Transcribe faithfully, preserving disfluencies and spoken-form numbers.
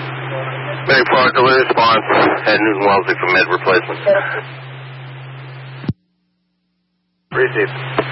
Very far delay response at Newton Wellesley for med replacement. Receive.